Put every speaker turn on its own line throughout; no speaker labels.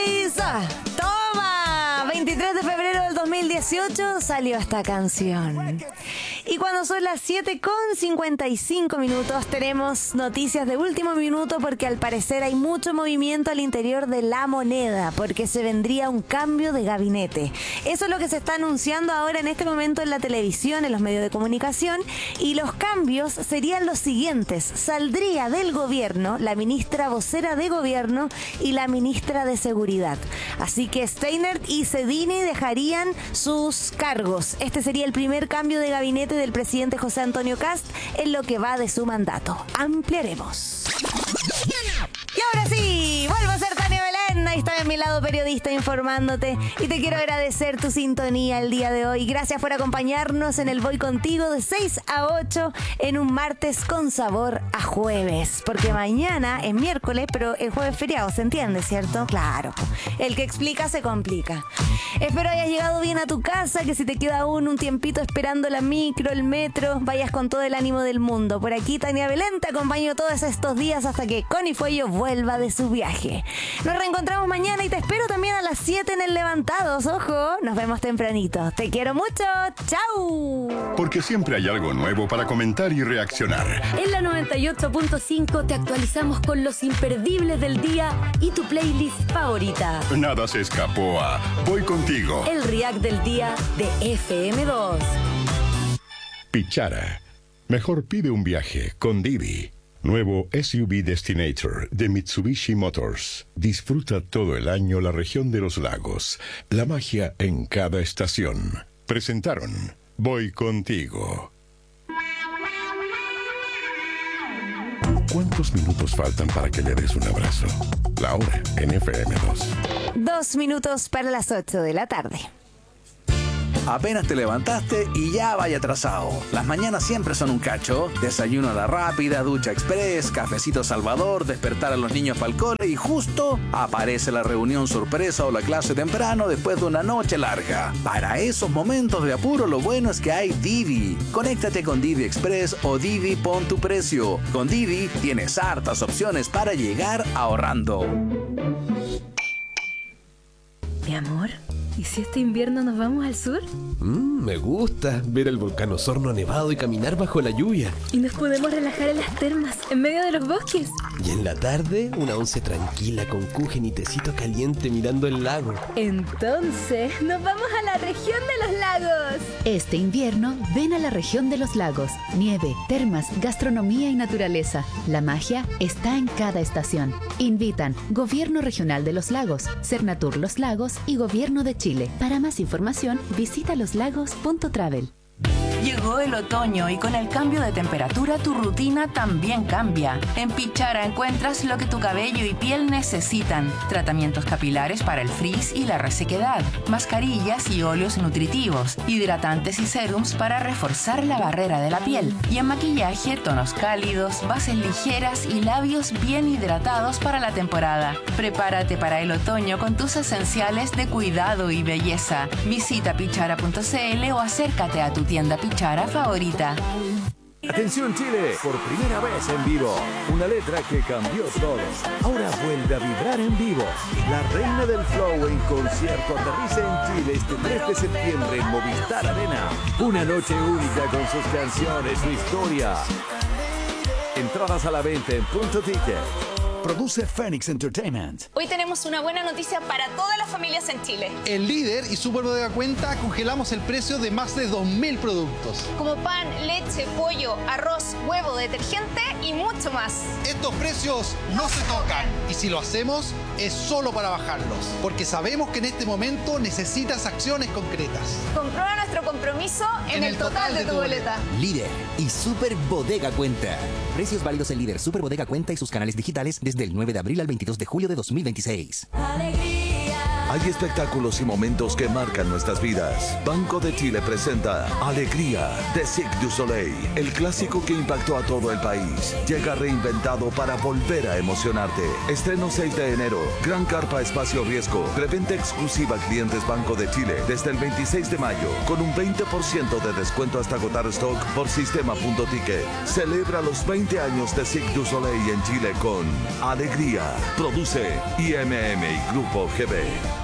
Toma, 23 de febrero del 2018 salió esta canción. Y cuando son las 7:55 tenemos noticias de último minuto porque al parecer hay mucho movimiento al interior de La Moneda porque se vendría un cambio de gabinete. Eso es lo que se está anunciando ahora en este momento en la televisión, en los medios de comunicación, y los cambios serían los siguientes. Saldría del gobierno la ministra vocera de gobierno y la ministra de seguridad. Así que Steinert y Cedini dejarían sus cargos. Este sería el primer cambio de gabinete del presidente José Antonio Kast en lo que va de su mandato. Ampliaremos. Y ahora sí, vuelvo a ser Tania Belén. Ahí está a mi lado, periodista, informándote. Y te quiero agradecer tu sintonía el día de hoy. Gracias por acompañarnos en el Voy Contigo de 6 a 8 en un martes con sabor a jueves. Porque mañana es miércoles, pero el jueves es feriado, ¿se entiende, cierto? Claro. El que explica se complica. Espero hayas llegado bien a tu casa, que si te queda aún un tiempito esperando la micro, el metro, vayas con todo el ánimo del mundo. Por aquí Tania Belén te acompaño todos estos días hasta que Connie Fuello vuelva de su viaje. Nos reencontramos mañana y te espero también a las 7 en el Levantados. Ojo, nos vemos tempranito. Te quiero mucho. ¡Chau!
Porque siempre hay algo nuevo para comentar y reaccionar.
En la 98.5 te actualizamos con los imperdibles del día y tu playlist favorita.
Nada se escapó a Voy Contigo.
El React del día de FM2.
Pichara. Mejor pide un viaje con Divi. Nuevo SUV Destinator de Mitsubishi Motors. Disfruta todo el año la región de los lagos. La magia en cada estación. Presentaron Voy Contigo. ¿Cuántos minutos faltan para que le des un abrazo? La hora en FM2.
2 minutos para las 8 de la tarde.
Apenas te levantaste y ya vaya atrasado. Las mañanas siempre son un cacho. Desayuno a la rápida, ducha express, cafecito Salvador, despertar a los niños para el cole y justo aparece la reunión sorpresa o la clase temprano después de una noche larga. Para esos momentos de apuro lo bueno es que hay Didi. Conéctate con Didi Express o Didi Pon tu Precio. Con Didi tienes hartas opciones para llegar ahorrando.
Mi amor, ¿y si este invierno nos vamos al sur?
Me gusta ver el volcán Osorno nevado y caminar bajo la lluvia.
Y nos podemos relajar en las termas, en medio de los bosques.
Y en la tarde, una once tranquila con kuchen y tecito caliente mirando el lago.
Entonces, nos vamos a la región de los lagos.
Este invierno, ven a la región de los lagos. Nieve, termas, gastronomía y naturaleza. La magia está en cada estación. Invitan Gobierno Regional de los Lagos, Cernatur Los Lagos y Gobierno de Chile. Para más información, visita loslagos.travel.
Llegó el otoño y con el cambio de temperatura tu rutina también cambia. En Pichara encuentras lo que tu cabello y piel necesitan. Tratamientos capilares para el frizz y la resequedad. Mascarillas y óleos nutritivos. Hidratantes y serums para reforzar la barrera de la piel. Y en maquillaje, tonos cálidos, bases ligeras y labios bien hidratados para la temporada. Prepárate para el otoño con tus esenciales de cuidado y belleza. Visita pichara.cl o acércate a tu tienda Pichara favorita.
Atención Chile, por primera vez en vivo, una letra que cambió todo. Ahora vuelve a vibrar en vivo. La reina del flow en concierto aterriza en Chile este 3 de septiembre en Movistar Arena. Una noche única con sus canciones, su historia. Entradas a la venta en Punto Ticket. Produce Phoenix Entertainment.
Hoy tenemos una buena noticia para todas las familias en Chile.
En Líder y Super Bodega Cuenta congelamos el precio de más de 2.000 productos.
Como pan, leche, pollo, arroz, huevo, detergente y mucho más.
Estos precios no se tocan y si lo hacemos es solo para bajarlos. Porque sabemos que en este momento necesitas acciones concretas.
Comprueba nuestro compromiso en el total de tu boleta.
Líder y Super Bodega Cuenta. Precios válidos en Líder, Super Bodega Cuenta y sus canales digitales desde el 9 de abril al 22 de julio de 2026.
Alegría.
Hay espectáculos y momentos que marcan nuestras vidas. Banco de Chile presenta Alegría de Cirque du Soleil, el clásico que impactó a todo el país. Llega reinventado para volver a emocionarte. Estreno 6 de enero. Gran carpa espacio riesgo. Preventa exclusiva a clientes Banco de Chile desde el 26 de mayo con un 20% de descuento hasta agotar stock por sistema.ticket. Celebra los 20 años de Cirque du Soleil en Chile con Alegría. Produce IMM y Grupo GB.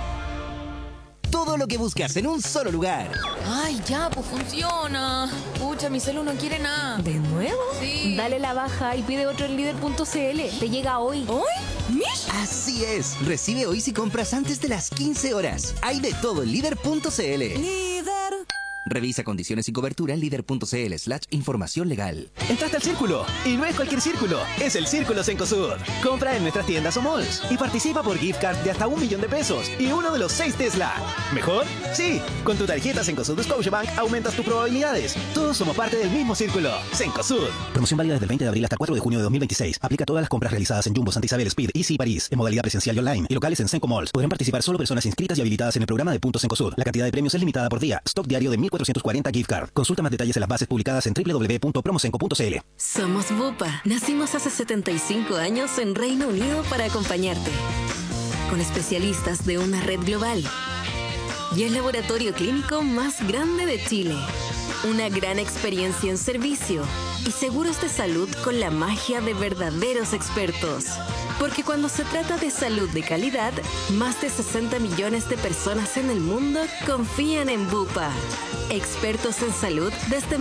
Todo lo que buscas en un solo lugar.
Ay, ya, pues funciona. Pucha, mi celu no quiere nada.
¿De nuevo?
Sí.
Dale la baja y pide otro en líder.cl. Te llega hoy.
¿Hoy? ¿Mish?
Así es. Recibe hoy si compras antes de las 15 horas. Hay de todo en líder.cl.
Líder.
Revisa condiciones y cobertura en líder.cl/información legal.
Entraste al círculo, y no es cualquier círculo, es el Círculo Cencosud. Compra en nuestras tiendas o malls y participa por gift card de hasta 1 millón de pesos y uno de los 6 Tesla. ¿Mejor? Sí, con tu tarjeta Cencosud Scotiabank aumentas tus probabilidades. Todos somos parte del mismo círculo. Cencosud.
Promoción válida desde el 20 de abril hasta el 4 de junio de 2026. Aplica a todas las compras realizadas en Jumbo, Santa Isabel, Speed, Easy y París, en modalidad presencial y online, y locales en Cenco Malls. Podrán participar solo personas inscritas y habilitadas en el programa de Puntos Cencosud. La cantidad de premios es limitada por día. Stock diario de 1.440 gift card. Consulta más detalles en las bases publicadas en www.promocenco.cl.
Somos Bupa. Nacimos hace 75 años en Reino Unido para acompañarte. Con especialistas de una red global. Y el laboratorio clínico más grande de Chile. Una gran experiencia en servicio. Y seguros de salud con la magia de verdaderos expertos. Porque cuando se trata de salud de calidad, más de 60 millones de personas en el mundo confían en Bupa. Expertos en salud desde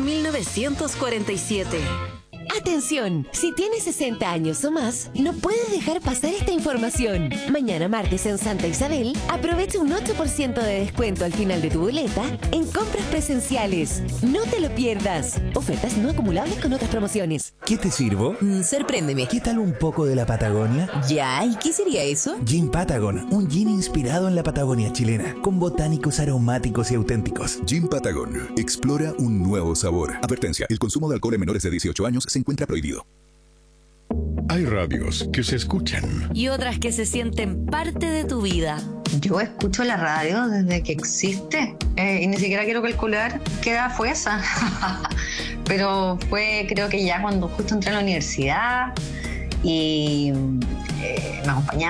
1947.
Atención, si tienes 60 años o más, no puedes dejar pasar esta información. Mañana martes en Santa Isabel, aprovecha un 8% de descuento al final de tu boleta en compras presenciales. No te lo pierdas. Ofertas no acumulables con otras promociones.
¿Qué te sirvo?
Sorpréndeme.
¿Qué tal un poco de la Patagonia?
Ya, ¿y qué sería eso?
Gin Patagon, un gin inspirado en la Patagonia chilena, con botánicos aromáticos y auténticos.
Gin Patagon, explora un nuevo sabor. Advertencia, el consumo de alcohol en menores de 18 años se encuentra prohibido.
Hay radios que se escuchan
Y otras que se sienten parte de tu vida.
Yo escucho la radio desde que existe y ni siquiera quiero calcular qué edad fue esa. Pero fue, creo que ya cuando justo entré a la universidad y me acompañaba